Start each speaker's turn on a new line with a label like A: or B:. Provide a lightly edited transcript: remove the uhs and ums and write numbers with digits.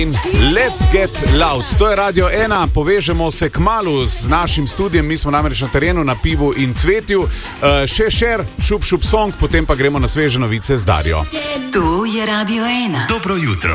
A: Let's get loud. To je Radio 1. Povežemo se kmalu z našim studijem. Mi smo namreč na terenu na Pivu in Cvetju. Še šer, šup song, potem pa gremo na sveže novice z Darjo.
B: To je Radio 1.
C: Dobro jutro.